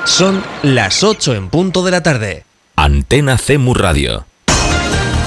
Son las 8 en punto de la tarde. Antena CEMU Radio.